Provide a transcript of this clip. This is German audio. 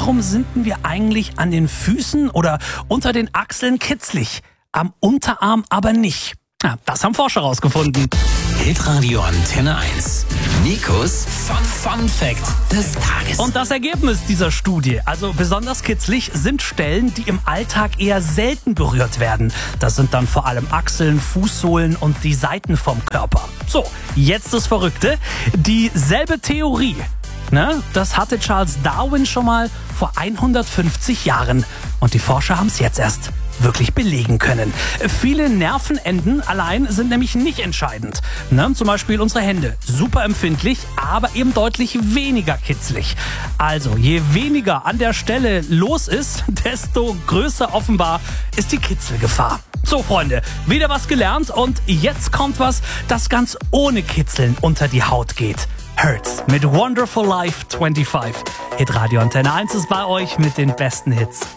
warum sind denn wir eigentlich an den Füßen oder unter den Achseln kitzlig, am Unterarm aber nicht? Ja, das haben Forscher rausgefunden. Hitradio Antenne 1. Nikos Fun Fact des Tages. Und das Ergebnis dieser Studie, also besonders kitzlig, sind Stellen, die im Alltag eher selten berührt werden. Das sind dann vor allem Achseln, Fußsohlen und die Seiten vom Körper. So, jetzt das Verrückte. Dieselbe Theorie, das hatte Charles Darwin schon mal vor 150 Jahren. Und die Forscher haben es jetzt erst wirklich belegen können. Viele Nervenenden allein sind nämlich nicht entscheidend. Zum Beispiel unsere Hände, super empfindlich, aber eben deutlich weniger kitzlig. Also, je weniger an der Stelle los ist, desto größer offenbar ist die Kitzelgefahr. So, Freunde, wieder was gelernt und jetzt kommt was, das ganz ohne Kitzeln unter die Haut geht. Hurts mit Wonderful Life 25. Hitradio Antenne 1 ist bei euch mit den besten Hits.